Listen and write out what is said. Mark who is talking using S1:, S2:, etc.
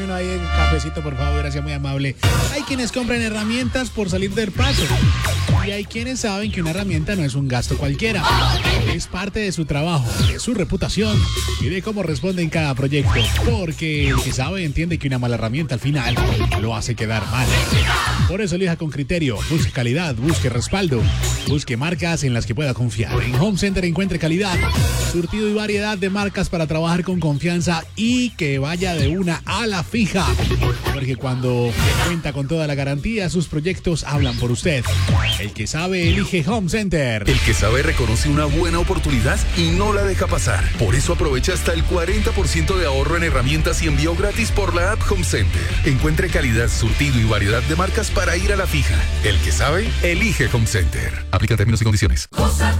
S1: Tráeme uno ahí de cafecito, por favor, gracias, muy amable. Hay quienes compran herramientas por salir del paso. Y hay quienes saben que una herramienta no es un gasto cualquiera. Es parte de su trabajo, de su reputación y de cómo responde en cada proyecto. Porque el que sabe entiende que una mala herramienta al final lo hace quedar mal. Por eso elija con criterio, busque calidad, busque respaldo, busque marcas en las que pueda confiar. En Home Center encuentre calidad, surtido y variedad de marcas para trabajar con confianza y que vaya de una a la fija. Porque cuando cuenta con toda la garantía, sus proyectos hablan por usted. El que sabe elige Home Center.
S2: El que sabe reconoce una buena oportunidad y no la deja pasar. Por eso aprovecha hasta el 40% de ahorro en herramientas y envío gratis por la app Home Center. Encuentre calidad, surtido y variedad de marcas para ir a la fija. El que sabe, elige Home Center. Aplica términos y condiciones.
S3: Cosa